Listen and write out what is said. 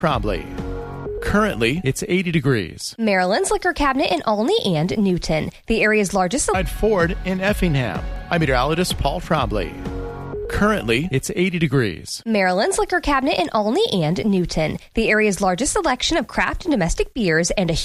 Probably. Currently, it's 80 degrees. Maryland's Liquor Cabinet in Olney and Newton, the area's largest. At Ford in Effingham. I'm meteorologist Paul Trombley. Currently, it's 80 degrees. Maryland's Liquor Cabinet in Olney and Newton, the area's largest selection of craft and domestic beers and a